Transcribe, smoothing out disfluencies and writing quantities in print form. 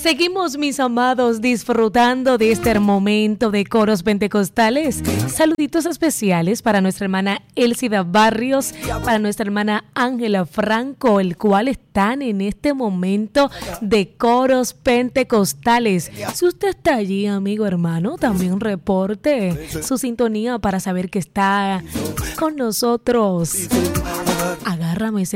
Seguimos, mis amados, disfrutando de este momento de coros pentecostales. Saluditos especiales para nuestra hermana Elsida Barrios, para nuestra hermana Ángela Franco, el cual están en este momento de coros pentecostales. Si usted está allí, amigo hermano, también reporte su sintonía para saber que está con nosotros. Agárrame ese